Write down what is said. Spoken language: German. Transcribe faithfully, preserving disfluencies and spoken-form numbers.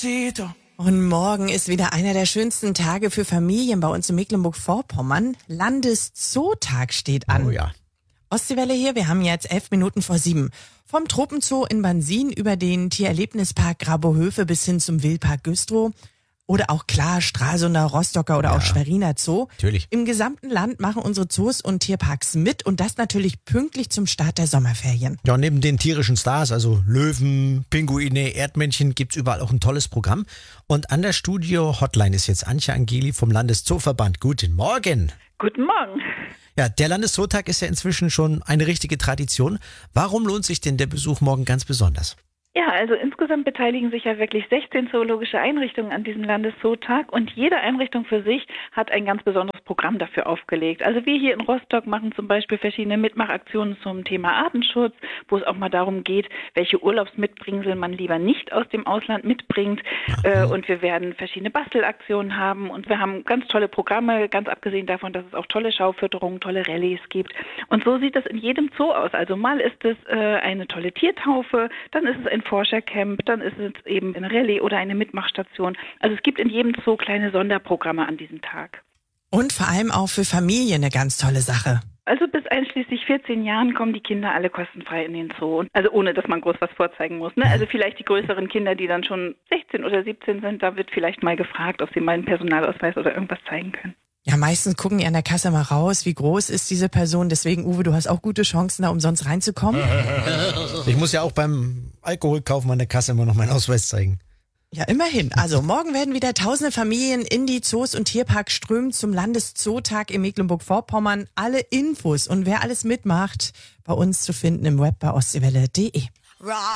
Und morgen ist wieder einer der schönsten Tage für Familien bei uns in Mecklenburg-Vorpommern. Landeszootag steht an. Oh ja. Ostseewelle hier, wir haben jetzt elf Minuten vor sieben. Vom Tropenzoo in Bansin über den Tiererlebnispark Grabohöfe bis hin zum Wildpark Güstrow. Oder auch klar Stralsunder, Rostocker oder Ja. auch Schweriner Zoo. Natürlich. Im gesamten Land machen unsere Zoos und Tierparks mit und das natürlich pünktlich zum Start der Sommerferien. Ja, und neben den tierischen Stars, also Löwen, Pinguine, Erdmännchen, gibt's überall auch ein tolles Programm. Und an der Studio-Hotline ist jetzt Antje Angeli vom Landeszooverband. Guten Morgen. Guten Morgen. Ja, der Landeszootag ist ja inzwischen schon eine richtige Tradition. Warum lohnt sich denn der Besuch morgen ganz besonders? Ja, also insgesamt beteiligen sich ja wirklich sechzehn zoologische Einrichtungen an diesem Landeszootag und jede Einrichtung für sich hat ein ganz besonderes Programm dafür aufgelegt. Also wir hier in Rostock machen zum Beispiel verschiedene Mitmachaktionen zum Thema Artenschutz, wo es auch mal darum geht, welche Urlaubsmitbringsel man lieber nicht aus dem Ausland mitbringt. Äh, und wir werden verschiedene Bastelaktionen haben und wir haben ganz tolle Programme, ganz abgesehen davon, dass es auch tolle Schaufütterungen, tolle Rallyes gibt. Und so sieht das in jedem Zoo aus. Also mal ist es äh, eine tolle Tiertaufe, dann ist es ein Forschercamp, dann ist es eben eine Rallye oder eine Mitmachstation. Also es gibt in jedem Zoo kleine Sonderprogramme an diesem Tag. Und vor allem auch für Familien eine ganz tolle Sache. Also bis einschließlich vierzehn Jahren kommen die Kinder alle kostenfrei in den Zoo. Also ohne, dass man groß was vorzeigen muss. Ne? Also vielleicht die größeren Kinder, die dann schon sechzehn oder siebzehn sind, da wird vielleicht mal gefragt, ob sie mal einen Personalausweis oder irgendwas zeigen können. Ja, meistens gucken die an der Kasse mal raus, wie groß ist diese Person. Deswegen, Uwe, du hast auch gute Chancen, da umsonst reinzukommen. Ich muss ja auch beim Alkoholkaufen an der Kasse immer noch meinen Ausweis zeigen. Ja, immerhin. Also morgen werden wieder tausende Familien in die Zoos und Tierparks strömen zum Landeszootag in Mecklenburg-Vorpommern. Alle Infos und wer alles mitmacht, bei uns zu finden im Web bei ostseewelle punkt de.